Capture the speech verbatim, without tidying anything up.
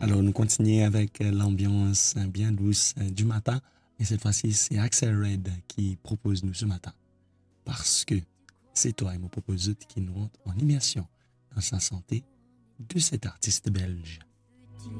Alors, nous continuons avec l'ambiance bien douce du matin. Et cette fois-ci, c'est Axel Red qui propose nous ce matin. Parce que c'est toi, il me propose qui nous rentre en immersion dans sa santé de cet artiste belge.